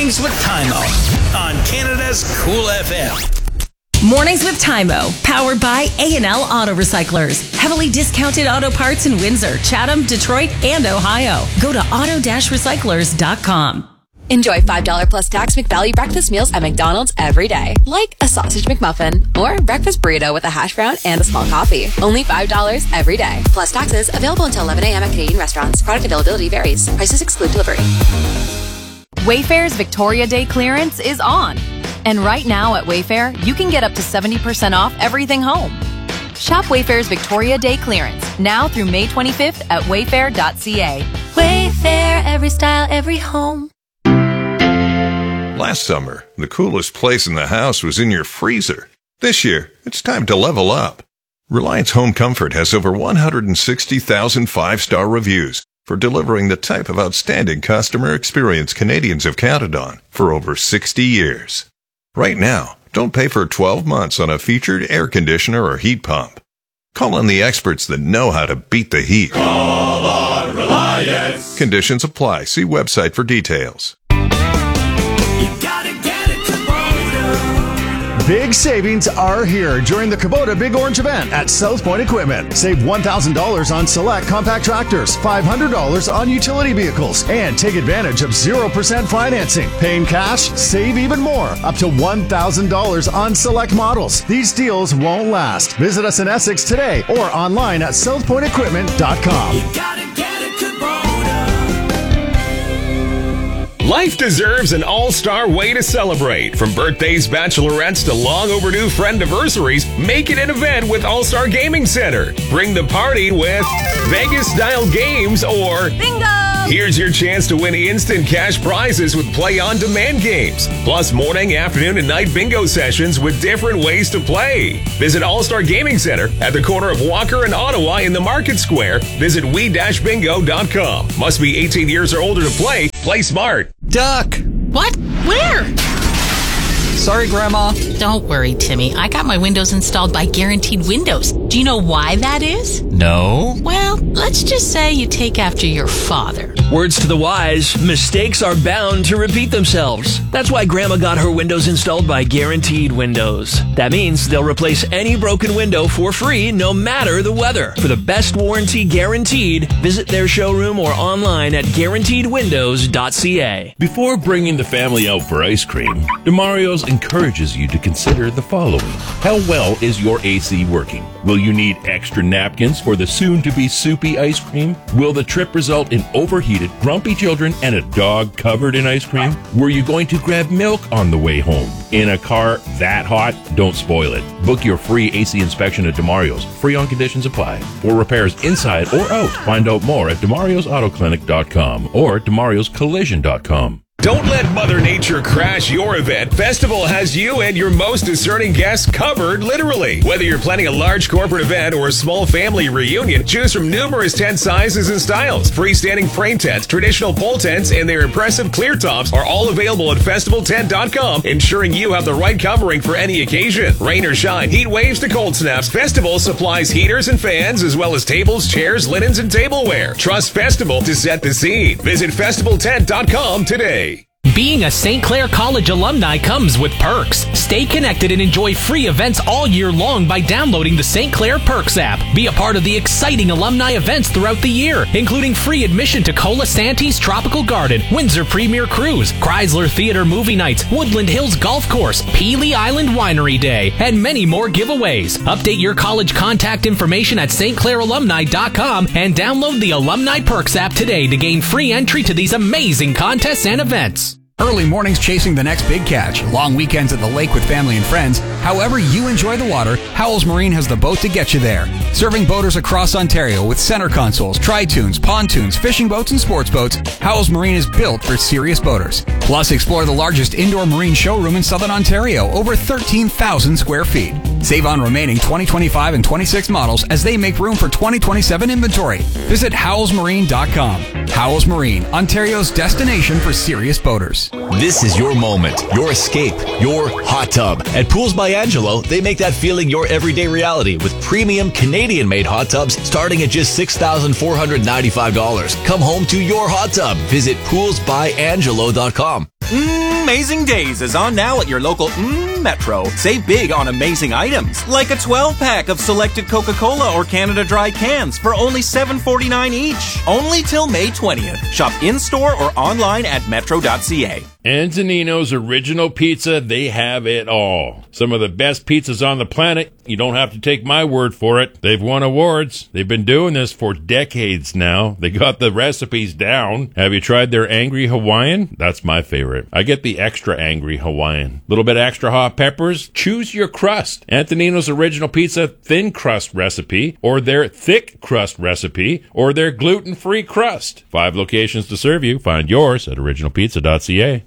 Mornings with Tymo on Canada's Cool FM. Mornings with Tymo, powered by A&L Auto Recyclers. Heavily discounted auto parts in Windsor, Chatham, Detroit, and Ohio. Go to auto-recyclers.com. Enjoy $5 plus tax McValue breakfast meals at McDonald's every day. Like a sausage McMuffin or breakfast burrito with a hash brown and a small coffee. Only $5 every day. Plus taxes. Available until 11 a.m. at Canadian restaurants. Product availability varies. Prices exclude delivery. Wayfair's Victoria Day clearance is on. And right now at Wayfair, you can get up to 70% off everything home. Shop Wayfair's Victoria Day clearance now through May 25th at wayfair.ca. Wayfair, every style, every home. Last summer, the coolest place in the house was in your freezer. This year, it's time to level up. Reliance Home Comfort has over 160,000 five-star reviews for delivering the type of outstanding customer experience Canadians have counted on for over 60 years. Right now, don't pay for 12 months on a featured air conditioner or heat pump. Call on the experts that know how to beat the heat. Call on Reliance. Conditions apply. See website for details. Big savings are here during the Kubota Big Orange event at South Point Equipment. Save $1,000 on select compact tractors, $500 on utility vehicles, and take advantage of 0% financing. Paying cash, save even more, up to $1,000 on select models. These deals won't last. Visit us in Essex today or online at southpointequipment.com. You gotta get it, Kubota. Life deserves an all-star way to celebrate. From birthdays, bachelorettes, to long overdue friend-iversarities, make it an event with All-Star Gaming Center. Bring the party with Vegas-style games or Bingo! Here's your chance to win instant cash prizes with play-on-demand games. Plus morning, afternoon, and night bingo sessions with different ways to play. Visit All-Star Gaming Center at the corner of Walker and Ottawa in the Market Square. Visit we-bingo.com. Must be 18 years or older to play. Play smart. Duck. What? Where? Sorry, Grandma. Don't worry, Timmy. I got my windows installed by Guaranteed Windows. Do you know why that is? No. Well, let's just say you take after your father. Words to the wise, mistakes are bound to repeat themselves. That's why Grandma got her windows installed by Guaranteed Windows. That means they'll replace any broken window for free, no matter the weather. For the best warranty guaranteed, visit their showroom or online at guaranteedwindows.ca. Before bringing the family out for ice cream, DeMario's encourages you to consider the following. How well is your AC working? Will you need extra napkins for the soon-to-be soupy ice cream? Will the trip result in overheated, grumpy children and a dog covered in ice cream? Were you going to grab milk on the way home? In a car that hot? Don't spoil it. Book your free AC inspection at DeMario's. Free on conditions apply. For repairs inside or out, find out more at demariosAutoclinic.com or demarioscollision.com. Don't let Mother Nature crash your event. Festival has you and your most discerning guests covered, literally. Whether you're planning a large corporate event or a small family reunion, choose from numerous tent sizes and styles. Freestanding frame tents, traditional pole tents, and their impressive clear tops are all available at festivaltent.com, ensuring you have the right covering for any occasion. Rain or shine, heat waves to cold snaps, Festival supplies heaters and fans, as well as tables, chairs, linens, and tableware. Trust Festival to set the scene. Visit festivaltent.com today. Being a St. Clair College alumni comes with perks. Stay connected and enjoy free events all year long by downloading the St. Clair Perks app. Be a part of the exciting alumni events throughout the year, including free admission to Colasanti's Tropical Garden, Windsor Premier Cruise, Chrysler Theater Movie Nights, Woodland Hills Golf Course, Peely Island Winery Day, and many more giveaways. Update your college contact information at stclairalumni.com and download the Alumni Perks app today to gain free entry to these amazing contests and events. Early mornings chasing the next big catch, long weekends at the lake with family and friends. However you enjoy the water, Howells Marine has the boat to get you there. Serving boaters across Ontario with center consoles, tri-tunes, pontoons, fishing boats, and sports boats, Howells Marine is built for serious boaters. Plus, explore the largest indoor marine showroom in Southern Ontario, over 13,000 square feet. Save on remaining 2025 and 26 models as they make room for 2027 inventory. Visit howellsmarine.com. Howells Marine, Ontario's destination for serious boaters. This is your moment, your escape, your hot tub. At Pools by Angelo, they make that feeling your everyday reality with premium Canadian-made hot tubs starting at just $6,495. Come home to your hot tub. Visit poolsbyangelo.com. Amazing Days is on now at your local Metro. Save big on amazing items, like a 12-pack of selected Coca-Cola or Canada Dry cans for only $7.49 each. Only till May 20th. Shop in-store or online at metro.ca. Antonino's Original Pizza, they have it all. Some of the best pizzas on the planet. You don't have to take my word for it. They've won awards. They've been doing this for decades now. They got the recipes down. Have you tried their Angry Hawaiian? That's my favorite. I get the extra Angry Hawaiian. Little bit extra hot peppers. Choose your crust. Antonino's Original Pizza thin crust recipe, or their thick crust recipe, or their gluten-free crust. 5 locations to serve you. Find yours at originalpizza.ca.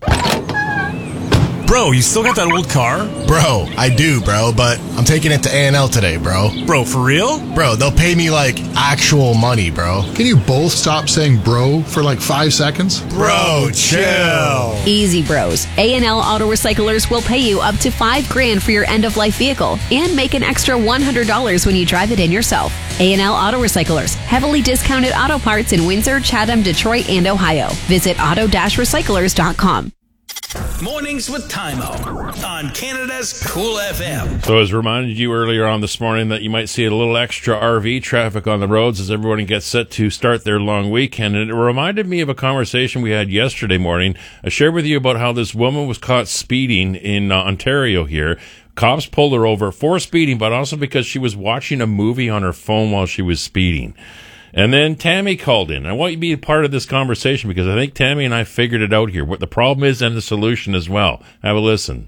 Bro, you still got that old car? Bro, I do, bro, but I'm taking it to A&L today, bro. Bro, for real? Bro, they'll pay me, like, actual money, bro. Can you both stop saying bro for, like, 5 seconds? Bro, chill. Easy, bros. A&L Auto Recyclers will pay you up to $5,000 for your end-of-life vehicle and make an extra $100 when you drive it in yourself. A&L Auto Recyclers. Heavily discounted auto parts in Windsor, Chatham, Detroit, and Ohio. Visit auto-recyclers.com. Mornings with Tymo on Canada's Cool FM. So I was reminded you earlier on this morning that you might see a little extra RV traffic on the roads as everyone gets set to start their long weekend. And it reminded me of a conversation we had yesterday morning. I shared with you about how this woman was caught speeding in Ontario here. Cops pulled her over for speeding, but also because she was watching a movie on her phone while she was speeding. And then Tammy called in. I want you to be a part of this conversation because I think Tammy and I figured it out here, what the problem is and the solution as well. Have a listen.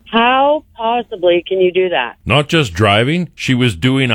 How possibly can you do that? Not just driving. She was doing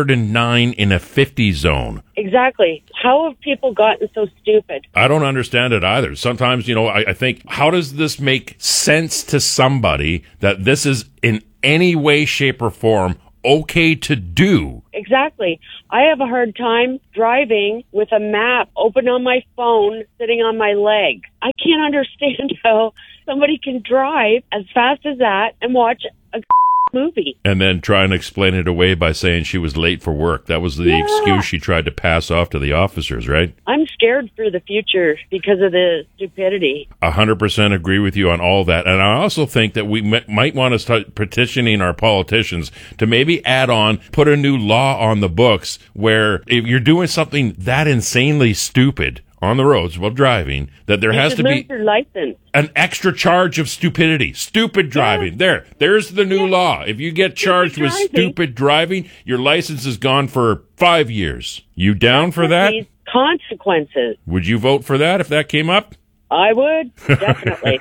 109 in a 50 zone. Exactly. How have people gotten so stupid? I don't understand it either. Sometimes, I think, how does this make sense to somebody that this is in any way, shape, or form okay to do? Exactly. I have a hard time driving with a map open on my phone sitting on my leg. I can't understand how somebody can drive as fast as that and watch a movie. And then try and explain it away by saying she was late for work. That was the excuse she tried to pass off to the officers, right? I'm scared for the future because of the stupidity. 100% agree with you on all that. And I also think that we might want to start petitioning our politicians to maybe add on, put a new law on the books where if you're doing something that insanely stupid on the roads while driving, that there has to be your license. An extra charge of stupidity. Stupid driving. Yeah. There's the new law. If you get charged with stupid driving, your license is gone for 5 years. You down for that? Consequences. Would you vote for that if that came up? I would, definitely.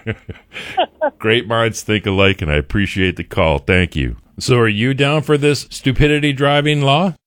Great minds think alike, and I appreciate the call. Thank you. So are you down for this stupidity driving law?